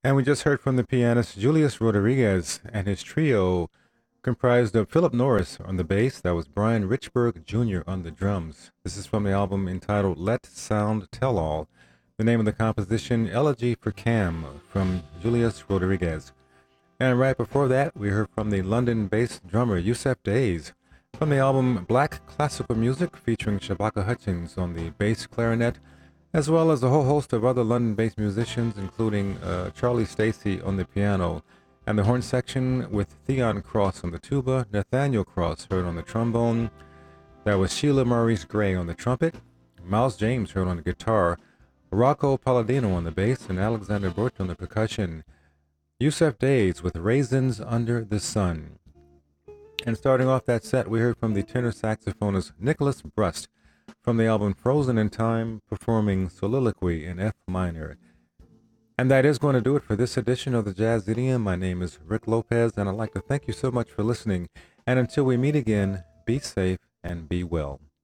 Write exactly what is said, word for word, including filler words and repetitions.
And we just heard from the pianist Julius Rodriguez and his trio comprised of Philip Norris on the bass. That was Brian Richburg Junior on the drums. This is from the album entitled Let Sound Tell All. The name of the composition, Elegy for Cam, from Julius Rodriguez. And right before that, we heard from the London-based drummer Yusef Days from the album Black Classical Music, featuring Shabaka Hutchings on the bass clarinet, as well as a whole host of other London-based musicians, including uh, Charlie Stacey on the piano, and the horn section with Theon Cross on the tuba, Nathaniel Cross heard on the trombone. That was Sheila Maurice Gray on the trumpet, Miles James heard on the guitar, Rocco Palladino on the bass, and Alexander Burt on the percussion. Yusef Days with Raisins Under the Sun. And starting off that set, we heard from the tenor saxophonist Nicholas Brust from the album Frozen in Time, performing Soliloquy in F minor. And that is going to do it for this edition of the Jazz Idiom. My name is Rick Lopez, and I'd like to thank you so much for listening. And until we meet again, be safe and be well.